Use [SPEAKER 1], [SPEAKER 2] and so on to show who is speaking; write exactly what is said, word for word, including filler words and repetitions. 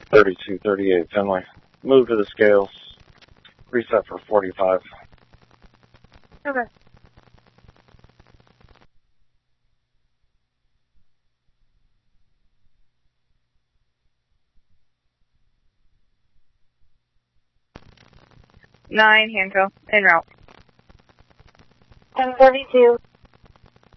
[SPEAKER 1] thirty-two thirty-eight, Finley. Move to the scales. Reset for forty-five.
[SPEAKER 2] Okay. Nine, Hanco, en route.
[SPEAKER 3] ten thirty-two.